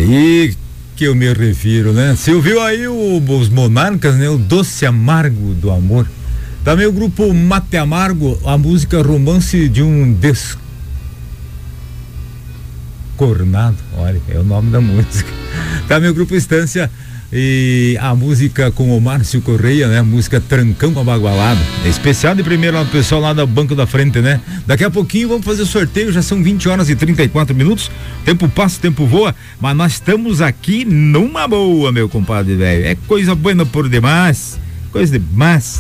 aí que eu me refiro, né? Você ouviu aí os Monarcas, né? O Doce Amargo do Amor. Também o grupo Mate Amargo, a música Romance de um Descornado, olha, é o nome da música. Também o grupo Estância e a música com o Márcio Correia, né? A música Trancão Abagualado. É especial de primeiro lá do pessoal lá do banco da frente, né? Daqui a pouquinho vamos fazer o sorteio, já são 20h34. Tempo passa, tempo voa, mas nós estamos aqui numa boa, meu compadre velho. É coisa boa por demais, coisa demais.